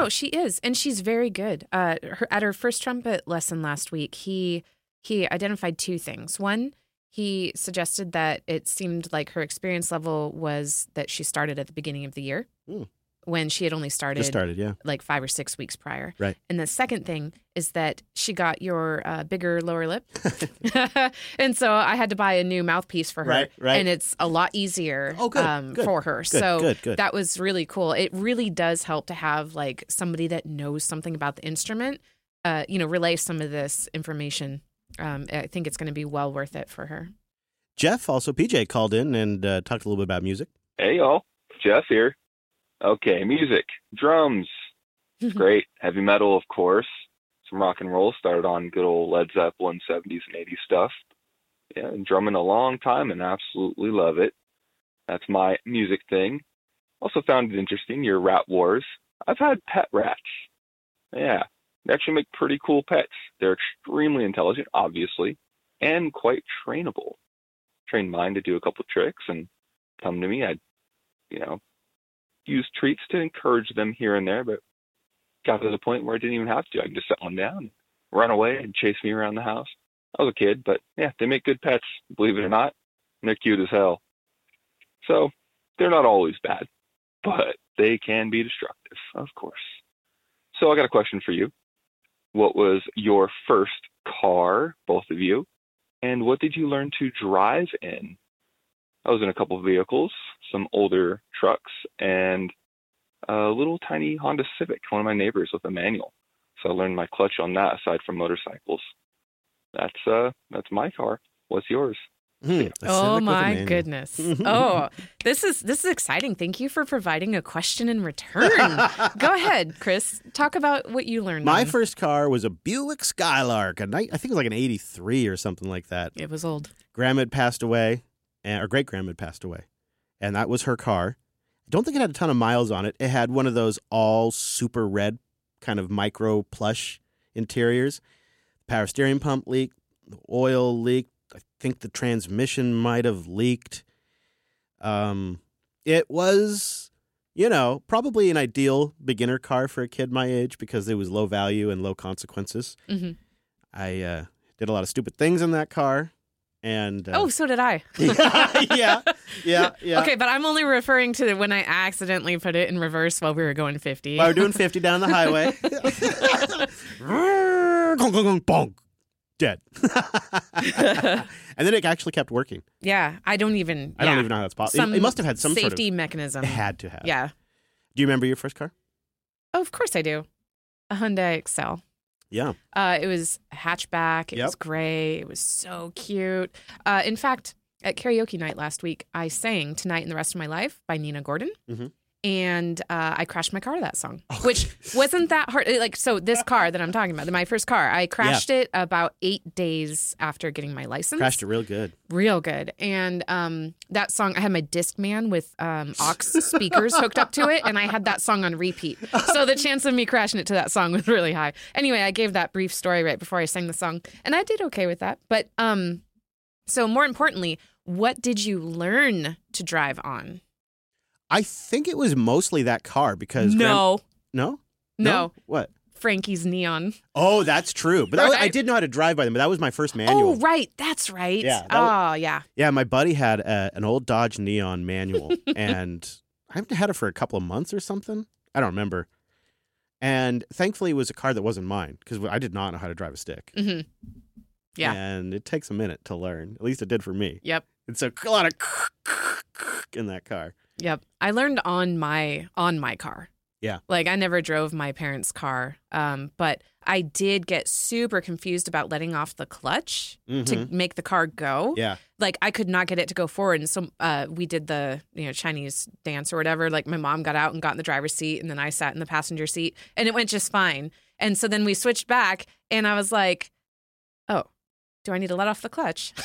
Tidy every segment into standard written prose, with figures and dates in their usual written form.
No, she is, and she's very good. At her first trumpet lesson last week, he identified two things. One, he suggested that it seemed like her experience level was that she started at the beginning of the year when she had only started like 5 or 6 weeks prior. Right. And the second thing is that she got your bigger lower lip. And so I had to buy a new mouthpiece for her. Right. And it's a lot easier good. for her. Good. That was really cool. It really does help to have like somebody that knows something about the instrument, relay some of this information. I think it's going to be well worth it for her. Jeff, also PJ, called in and talked a little bit about music. Hey, y'all. Jeff here. Okay, music. Drums. Great. Heavy metal, of course. Some rock and roll. Started on good old Led Zeppelin 70s and 80s stuff. Yeah, and drumming a long time and absolutely love it. That's my music thing. Also found it interesting, your rat wars. I've had pet rats. Yeah, they actually make pretty cool pets. They're extremely intelligent, obviously, and quite trainable. Trained mine to do a couple tricks and come to me. I'd, use treats to encourage them here and there, but got to the point where I didn't even have to. I could just set one down, run away, and chase me around the house. I was a kid, but yeah, they make good pets, believe it or not, and they're cute as hell. So they're not always bad, but they can be destructive, of course. So I got a question for you. What was your first car, both of you, and what did you learn to drive in? I was in a couple of vehicles, some older trucks, and a little tiny Honda Civic, one of my neighbors with a manual. So I learned my clutch on that aside from motorcycles. That's my car. What's yours? Oh my goodness. Oh, this is exciting. Thank you for providing a question in return. Go ahead, Chris. Talk about what you learned. My first car was a Buick Skylark. I think it was like an 83 or something like that. It was old. Grandma had passed away. Or great-grandma had passed away, and that was her car. I don't think it had a ton of miles on it. It had one of those all super red kind of micro plush interiors. Power steering pump leaked. The oil leaked. I think the transmission might have leaked. It was, probably an ideal beginner car for a kid my age because it was low value and low consequences. Mm-hmm. I did a lot of stupid things in that car. And so did I. yeah. Okay, but I'm only referring to when I accidentally put it in reverse while we were going 50. While we were doing 50 down the highway. Bonk. Dead. And then it actually kept working. Yeah, I don't even know how that's possible. It must have had some safety sort of mechanism. It had to have. Yeah. Do you remember your first car? Oh, of course I do. A Hyundai Excel. Yeah. It was a hatchback. It was gray. It was so cute. In fact, at karaoke night last week, I sang Tonight and the Rest of My Life by Nina Gordon. Mm-hmm. And I crashed my car to that song, which wasn't that hard. So this car that I'm talking about, my first car, I crashed it about 8 days after getting my license. Crashed it real good. Real good. And that song, I had my Discman with aux speakers hooked up to it, and I had that song on repeat. So the chance of me crashing it to that song was really high. Anyway, I gave that brief story right before I sang the song, and I did okay with that. But so more importantly, what did you learn to drive on? I think it was mostly that car because... No. No? What? Frankie's Neon. Oh, that's true. But I did know how to drive by them, but that was my first manual. Oh, right. That's right. Yeah. Yeah. Yeah, my buddy had an old Dodge Neon manual, and I haven't had it for a couple of months or something. I don't remember. And thankfully, it was a car that wasn't mine because I did not know how to drive a stick. Mm-hmm. Yeah. And it takes a minute to learn. At least it did for me. Yep. It's a lot of in that car. Yep. I learned on my car. Yeah. I never drove my parents' car, but I did get super confused about letting off the clutch to make the car go. Yeah. I could not get it to go forward. And so we did the Chinese dance or whatever. My mom got out and got in the driver's seat, and then I sat in the passenger seat, and it went just fine. And so then we switched back, and I was like, oh, do I need to let off the clutch?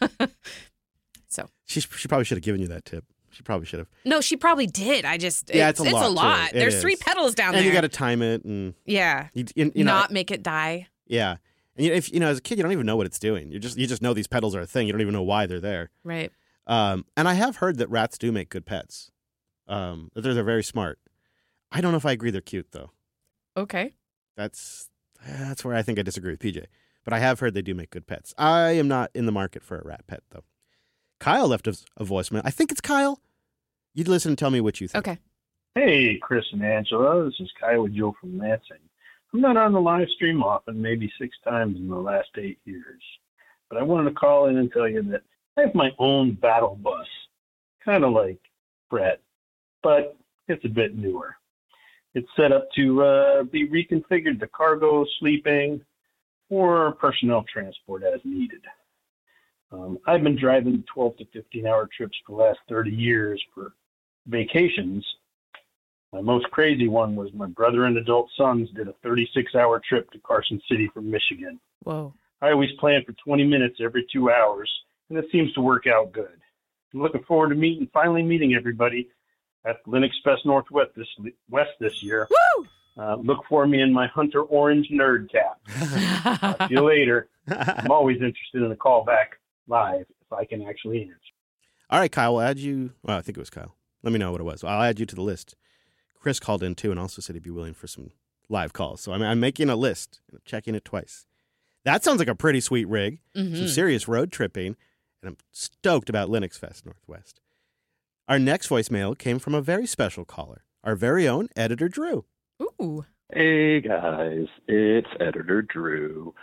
So she probably should have given you that tip. She probably should have. No, she probably did. It's a lot. There's 3 pedals down there. And you got to time it. And yeah. Not make it die. Yeah. And if as a kid, you don't even know what it's doing. You just know these pedals are a thing. You don't even know why they're there. Right. And I have heard that rats do make good pets. They're very smart. I don't know if I agree they're cute, though. Okay. That's where I think I disagree with PJ. But I have heard they do make good pets. I am not in the market for a rat pet, though. Kyle left us a voicemail. I think it's Kyle. You'd listen and tell me what you think. Okay. Hey, Chris and Angela. This is Kyle Joe from Lansing. I'm not on the live stream often, maybe 6 times in the last 8 years. But I wanted to call in and tell you that I have my own battle bus, kind of like Brett, but it's a bit newer. It's set up to be reconfigured to cargo, sleeping, or personnel transport as needed. I've been driving 12 to 15-hour trips for the last 30 years for vacations. My most crazy one was my brother and adult sons did a 36-hour trip to Carson City from Michigan. Whoa. I always plan for 20 minutes every 2 hours, and it seems to work out good. I'm looking forward to finally meeting everybody at Linux Fest Northwest this year. Woo! Look for me in my Hunter Orange nerd cap. Talk to you later. I'm always interested in a call back live if I can actually answer. All right, Kyle, we'll add you. Well, I think it was Kyle. Let me know what it was. I'll add you to the list. Chris called in, too, and also said he'd be willing for some live calls. So I'm making a list, checking it twice. That sounds like a pretty sweet rig, some serious road tripping, and I'm stoked about Linux Fest Northwest. Our next voicemail came from a very special caller, our very own Editor Drew. Ooh. Hey, guys. It's Editor Drew.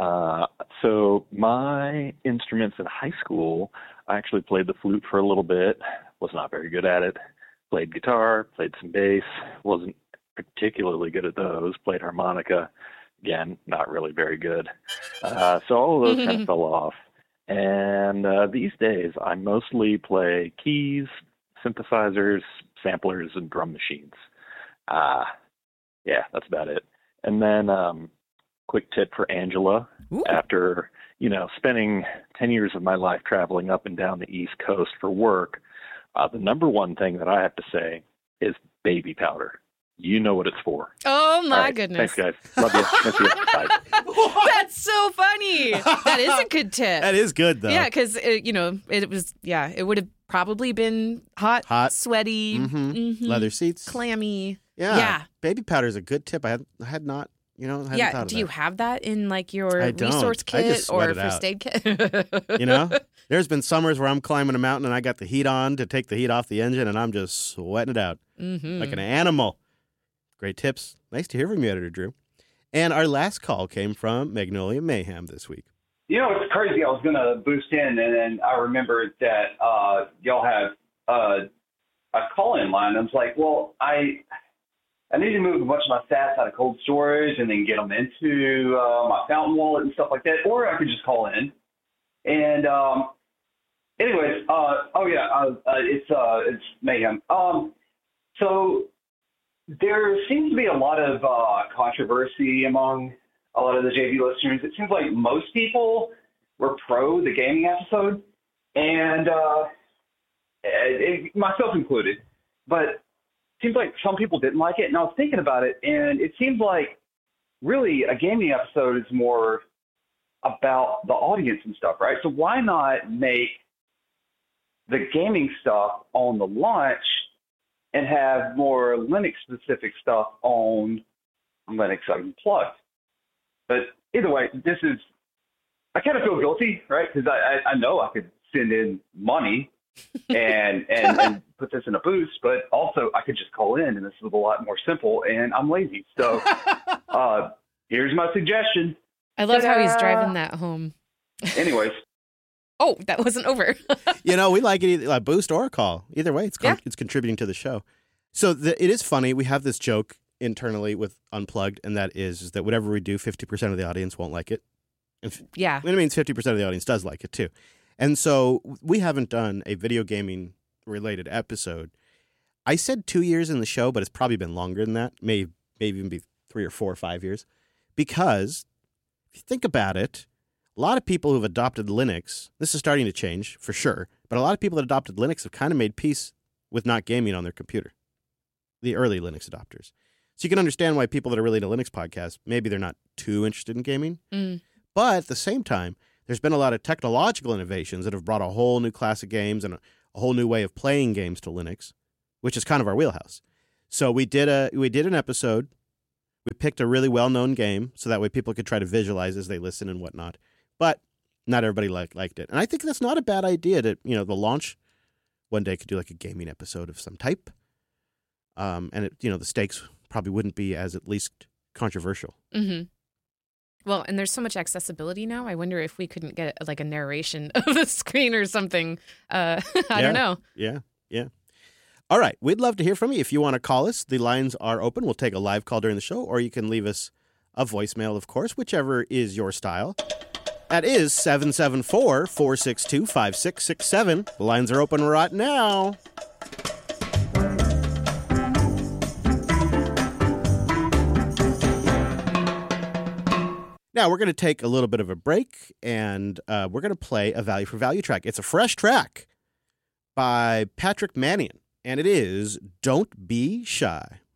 So my instruments in high school, I actually played the flute for a little bit, was not very good at it. Played guitar, played some bass, wasn't particularly good at those. Played harmonica, again, not really very good. So all of those kind of fell off. And these days, I mostly play keys, synthesizers, samplers, and drum machines. Yeah, that's about it. And then quick tip for Angela. Ooh. After, spending 10 years of my life traveling up and down the East Coast for work, the number one thing that I have to say is baby powder. You know what it's for. Oh, my right, goodness. Thanks, guys. Love you. Miss you. Bye. That's so funny. That is a good tip. That is good, though. Yeah, because, it would have probably been hot, sweaty, leather seats, clammy. Yeah. Baby powder is a good tip. I had not, hadn't thought of do you that. have that in like your I don't. resource I just kit sweat or it first out. aid kit? There's been summers where I'm climbing a mountain and I got the heat on to take the heat off the engine and I'm just sweating it out like an animal. Great tips. Nice to hear from you, Editor Drew. And our last call came from Magnolia Mayhem this week. It's crazy. I was going to boost in, and then I remembered that y'all have a call-in line. I was like, well, I need to move a bunch of my stats out of cold storage and then get them into my Fountain wallet and stuff like that, or I could just call in. And anyways, it's Mayhem. So there seems to be a lot of controversy among a lot of the JV listeners. It seems like most people were pro the gaming episode, and myself included. But it seems like some people didn't like it, and I was thinking about it, and it seems like really a gaming episode is more about the audience and stuff, right? So why not make the gaming stuff on the launch and have more Linux-specific stuff on Linux Unplugged? But either way, I kind of feel guilty, right? Because I know I could send in money and put this in a boost, but also I could just call in, and this is a lot more simple, and I'm lazy. So here's my suggestion. I love how he's driving that home. Anyways. Oh, that wasn't over. We like it either a boost or a call. Either way, it's contributing to the show. So it is funny. We have this joke internally with Unplugged, and that is that whatever we do, 50% of the audience won't like it. Yeah. And it means 50% of the audience does like it, too. And so we haven't done a video gaming related episode. I said 2 years in the show, but it's probably been longer than that. Maybe even be 3 or 4 or 5 years. Because if you think about it, a lot of people who've adopted Linux, this is starting to change for sure, but a lot of people that adopted Linux have kind of made peace with not gaming on their computer. The early Linux adopters. So you can understand why people that are really into Linux podcasts, maybe they're not too interested in gaming. But at the same time, there's been a lot of technological innovations that have brought a whole new class of games and a whole new way of playing games to Linux, which is kind of our wheelhouse. So we did an episode We picked a really well-known game so that way people could try to visualize as they listen and whatnot. But not everybody liked it. And I think that's not a bad idea to, the launch one day could do like a gaming episode of some type. And the stakes probably wouldn't be as at least controversial. Mm-hmm. Well, and there's so much accessibility now. I wonder if we couldn't get like a narration of the screen or something. I don't know. Yeah. All right. We'd love to hear from you. If you want to call us, the lines are open. We'll take a live call during the show, or you can leave us a voicemail, of course, whichever is your style. That is 774-462-5667. The lines are open right now. Now, we're going to take a little bit of a break, and we're going to play a Value for Value track. It's a fresh track by Patrick Mannion, and it is Don't Be Shy.